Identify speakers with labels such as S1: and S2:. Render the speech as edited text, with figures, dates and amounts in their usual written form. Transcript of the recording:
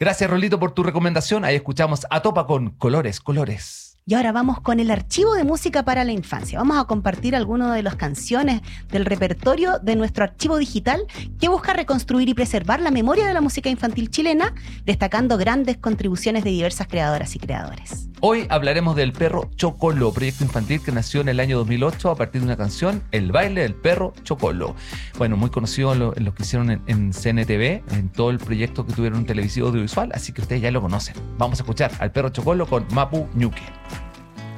S1: Gracias, Rolito, por tu recomendación. Ahí escuchamos a Topa con Colores, Colores.
S2: Y ahora vamos con el archivo de música para la infancia. Vamos a compartir algunas de las canciones del repertorio de nuestro archivo digital que busca reconstruir y preservar la memoria de la música infantil chilena, destacando grandes contribuciones de diversas creadoras y creadores.
S1: Hoy hablaremos del Perro Chocolo, proyecto infantil que nació en el año 2008 a partir de una canción, El baile del perro Chocolo. Bueno, muy conocido en lo que hicieron en CNTV, en todo el proyecto que tuvieron televisivo audiovisual, así que ustedes ya lo conocen. Vamos a escuchar al Perro Chocolo con Mapu Ñuque.